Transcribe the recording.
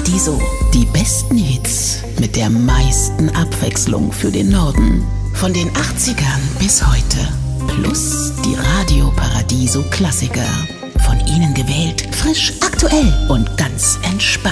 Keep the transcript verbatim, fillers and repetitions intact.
Paradiso. Die besten Hits mit der meisten Abwechslung für den Norden. Von den achtzigern bis heute. Plus die Radio Paradiso Klassiker. Von Ihnen gewählt, frisch, aktuell und ganz entspannt.